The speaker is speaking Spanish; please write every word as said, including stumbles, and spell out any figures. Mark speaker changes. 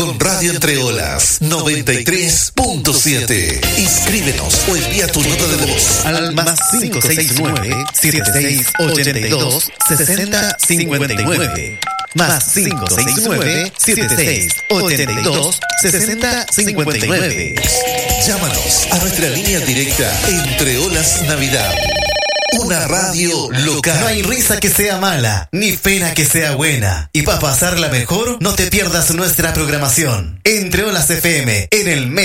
Speaker 1: con Radio Entre Olas noventa y tres punto siete. Inscríbenos o envía tu nota de voz
Speaker 2: al más cinco seis nueve, siete seis ocho dos, seis cero cinco nueve. Más cinco seis nueve, siete seis ocho dos, seis cero cinco nueve.
Speaker 1: Llámanos a nuestra línea directa Entre Olas Navidad. Una radio local.
Speaker 2: No hay risa que sea mala, ni pena que sea buena. Y para pasarla mejor, no te pierdas nuestra programación. Entre Olas F M, en el mes.